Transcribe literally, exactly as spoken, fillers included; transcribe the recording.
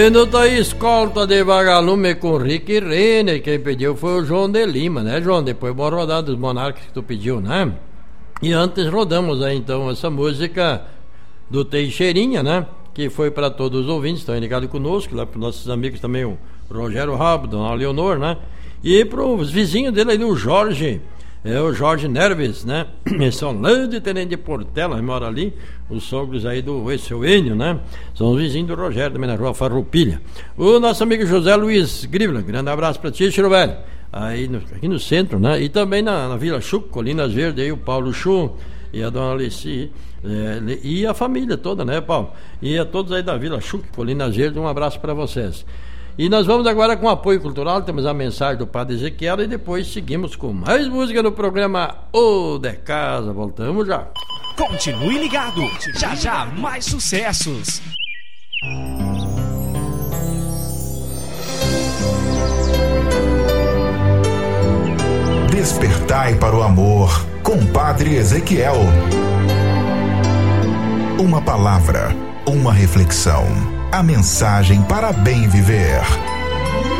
E não tá aí escolta de vagalume com Rick e Renner. Quem pediu foi o João de Lima, né, João? Depois bora rodar dos Monarcas que tu pediu, né? E antes rodamos aí então essa música do Teixeirinha, né? Que foi para todos os ouvintes, estão ligados conosco, lá para nossos amigos também, o Rogério Rabo, Dona Leonor, né? E para os vizinhos dele aí, o Jorge, é o Jorge Nerves, né? Eles são lá de Tenente de Portela, mora ali, os sogros aí do seu Enio, né? São os vizinhos do Rogério, também na rua Farroupilha. O nosso amigo José Luiz Grivla, grande abraço para ti, Chiro Velho, aí no, aqui no centro, né? E também na, na Vila Chuco, Colinas Verdes, aí o Paulo Chu e a Dona Alici, é, e a família toda, né, Paulo? E a todos aí da Vila Chuco, Colinas Verdes, um abraço para vocês. E nós vamos agora com apoio cultural, temos a mensagem do Padre Ezequiel e depois seguimos com mais música no programa O de Casa. Voltamos já. Continue ligado, já já mais sucessos. Despertai para o amor com Padre Ezequiel. Uma palavra, uma reflexão. A mensagem para bem viver.